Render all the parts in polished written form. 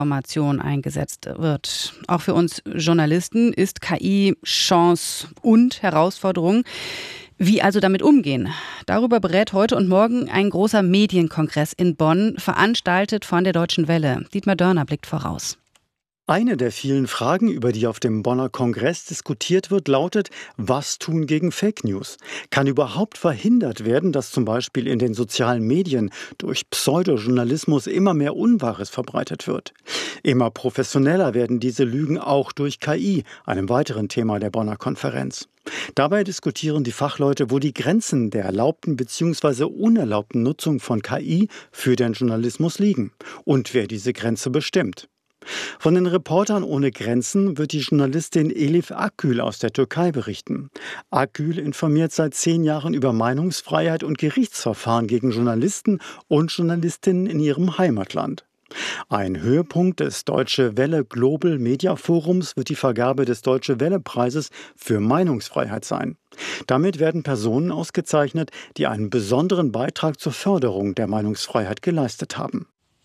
Information eingesetzt wird. Auch für uns Journalisten ist KI Chance und Herausforderung. Wie also damit umgehen? Darüber berät heute und morgen ein großer Medienkongress in Bonn, veranstaltet von der Deutschen Welle. Dietmar Dörner blickt voraus. Eine der vielen Fragen, über die auf dem Bonner Kongress diskutiert wird, lautet: Was tun gegen Fake News? Kann überhaupt verhindert werden, dass zum Beispiel in den sozialen Medien durch Pseudojournalismus immer mehr Unwahres verbreitet wird? Immer professioneller werden diese Lügen auch durch KI, einem weiteren Thema der Bonner Konferenz. Dabei diskutieren die Fachleute, wo die Grenzen der erlaubten bzw. unerlaubten Nutzung von KI für den Journalismus liegen und wer diese Grenze bestimmt. Von den Reportern ohne Grenzen wird die Journalistin Elif Akgül aus der Türkei berichten. Akgül informiert seit 10 Jahren über Meinungsfreiheit und Gerichtsverfahren gegen Journalisten und Journalistinnen in ihrem Heimatland. Ein Höhepunkt des Deutsche Welle Global Media Forums wird die Vergabe des Deutsche Welle Preises für Meinungsfreiheit sein. Damit werden Personen ausgezeichnet, die einen besonderen Beitrag zur Förderung der Meinungsfreiheit geleistet haben.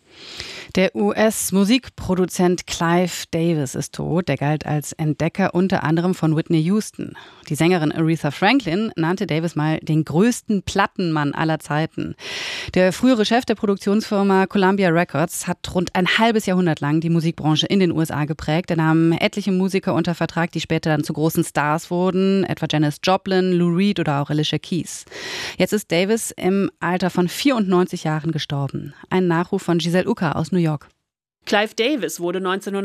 Der US-Musikproduzent Clive Davis ist tot. Der galt als Entdecker unter anderem von Whitney Houston. Die Sängerin Aretha Franklin nannte Davis mal den größten Plattenmann aller Zeiten. Der frühere Chef der Produktionsfirma Columbia Records hat rund ein halbes Jahrhundert lang die Musikbranche in den USA geprägt. Er nahm etliche Musiker unter Vertrag, die später dann zu großen Stars wurden, etwa Janis Joplin, Lou Reed oder auch Alicia Keys. Jetzt ist Davis im Alter von 94 Jahren gestorben. Ein Nachruf von Giselle Ucker aus New York. Clive Davis wurde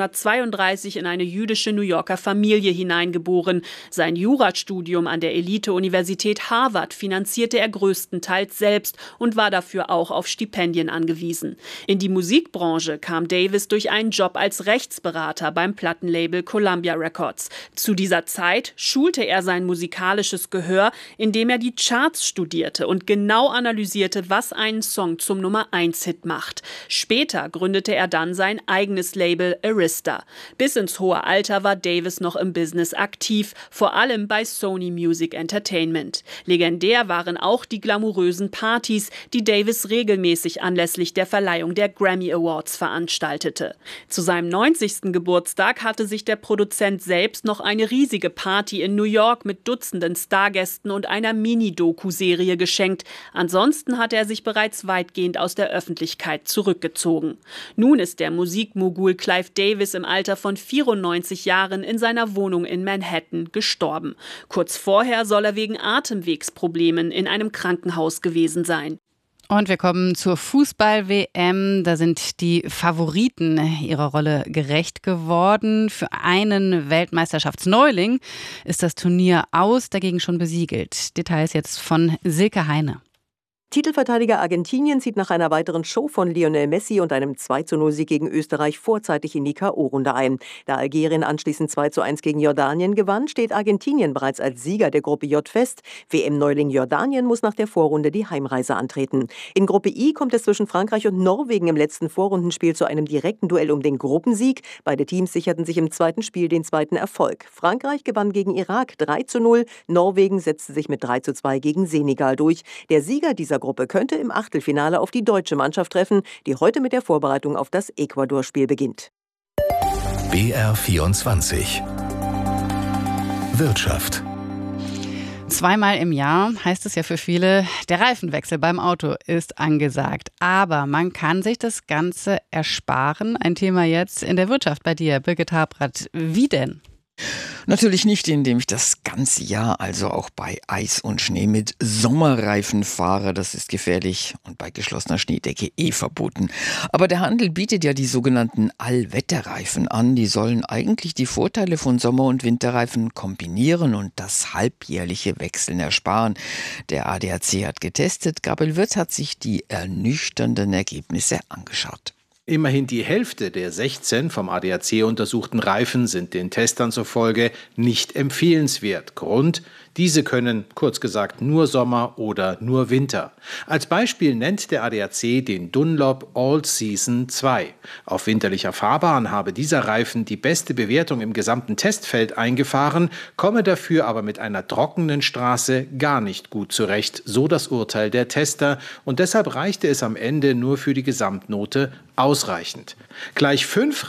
1932 in eine jüdische New Yorker Familie hineingeboren. Sein Jurastudium an der Elite-Universität Harvard finanzierte er größtenteils selbst und war dafür auch auf Stipendien angewiesen. In die Musikbranche kam Davis durch einen Job als Rechtsberater beim Plattenlabel Columbia Records. Zu dieser Zeit schulte er sein musikalisches Gehör, indem er die Charts studierte und genau analysierte, was einen Song zum Nummer-1-Hit macht. Später gründete er dann sein eigenes Label Arista. Bis ins hohe Alter war Davis noch im Business aktiv, vor allem bei Sony Music Entertainment. Legendär waren auch die glamourösen Partys, die Davis regelmäßig anlässlich der Verleihung der Grammy Awards veranstaltete. Zu seinem 90. Geburtstag hatte sich der Produzent selbst noch eine riesige Party in New York mit Dutzenden Stargästen und einer Mini-Doku-Serie geschenkt. Ansonsten hatte er sich bereits weitgehend aus der Öffentlichkeit zurückgezogen. Nun ist der Musikmogul Clive Davis im Alter von 94 Jahren in seiner Wohnung in Manhattan gestorben. Kurz vorher soll er wegen Atemwegsproblemen in einem Krankenhaus gewesen sein. Und wir kommen zur Fußball-WM. Da sind die Favoriten ihrer Rolle gerecht geworden. Für einen Weltmeisterschaftsneuling ist das Turnier aus, dagegen schon besiegelt. Details jetzt von Silke Heine. Titelverteidiger Argentinien zieht nach einer weiteren Show von Lionel Messi und einem 2:0-Sieg gegen Österreich vorzeitig in die K.O.-Runde ein. Da Algerien anschließend 2:1 gegen Jordanien gewann, steht Argentinien bereits als Sieger der Gruppe J fest. WM-Neuling Jordanien muss nach der Vorrunde die Heimreise antreten. In Gruppe I kommt es zwischen Frankreich und Norwegen im letzten Vorrundenspiel zu einem direkten Duell um den Gruppensieg. Beide Teams sicherten sich im zweiten Spiel den zweiten Erfolg. Frankreich gewann gegen Irak 3:0, Norwegen setzte sich mit 3:2 gegen Senegal durch. Der Sieger dieser Gruppe könnte im Achtelfinale auf die deutsche Mannschaft treffen, die heute mit der Vorbereitung auf das Ecuador-Spiel beginnt. BR24 Wirtschaft. Zweimal im Jahr heißt es ja für viele, der Reifenwechsel beim Auto ist angesagt. Aber man kann sich das Ganze ersparen. Ein Thema jetzt in der Wirtschaft bei dir, Birgit Habrath. Wie denn? Natürlich nicht, indem ich das ganze Jahr, also auch bei Eis und Schnee, mit Sommerreifen fahre. Das ist gefährlich und bei geschlossener Schneedecke verboten. Aber der Handel bietet ja die sogenannten Allwetterreifen an. Die sollen eigentlich die Vorteile von Sommer- und Winterreifen kombinieren und das halbjährliche Wechseln ersparen. Der ADAC hat getestet. Gabriel Wirth hat sich die ernüchternden Ergebnisse angeschaut. Immerhin die Hälfte der 16 vom ADAC untersuchten Reifen sind den Testern zufolge nicht empfehlenswert. Grund: diese können, kurz gesagt, nur Sommer oder nur Winter. Als Beispiel nennt der ADAC den Dunlop All Season 2. Auf winterlicher Fahrbahn habe dieser Reifen die beste Bewertung im gesamten Testfeld eingefahren, komme dafür aber mit einer trockenen Straße gar nicht gut zurecht, so das Urteil der Tester. Und deshalb reichte es am Ende nur für die Gesamtnote ausreichend. Gleich 5